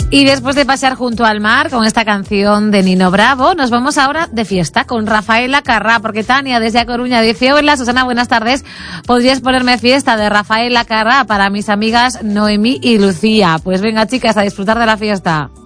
Y después de pasear junto al mar con esta canción de Nino Bravo, nos vamos ahora de fiesta con Rafaela Carrà, porque Tania desde A Coruña dice: hola Susana, buenas tardes, ¿podrías ponerme Fiesta de Rafaela Carrà para mis amigas Noemí y Lucía? Pues venga chicas, a disfrutar de la fiesta.